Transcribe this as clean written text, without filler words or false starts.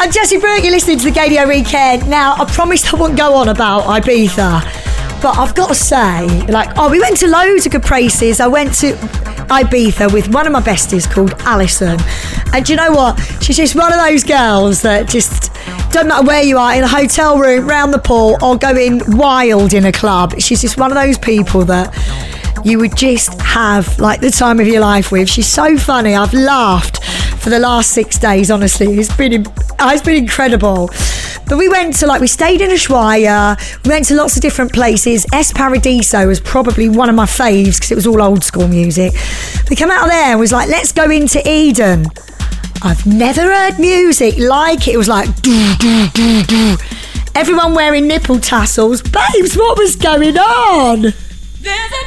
I'm Jessie Brooke, you're listening to the Gaydio Weekend. Now, I promised I wouldn't go on about Ibiza, but I've got to say, we went to loads of good places. I went to Ibiza with one of my besties called Alison. And do you know what? She's just one of those girls that just, doesn't matter where you are, in a hotel room, round the pool, or going wild in a club. She's just one of those people that you would just have the time of your life with. She's so funny. I've laughed for the last 6 days, honestly. It's been incredible. But we went to we stayed in Ushuaia. We went to lots of different places. Es Paradiso was probably one of my faves because it was all old school music. We came out of there and was let's go into Eden. I've never heard music like it. It was do, do, do, do. Everyone wearing nipple tassels. Babes, what was going on? There's a